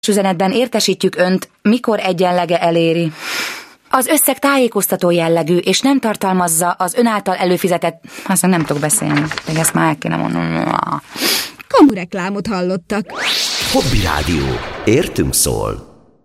üzenetben értesítjük Önt, mikor egyenlege eléri. Az összeg tájékoztató jellegű, és nem tartalmazza az Ön által előfizetett... Aztán nem tudok beszélni, de ezt már el kéne mondanom. Kamu reklámot hallottak. Hobby Rádió. Értünk szól.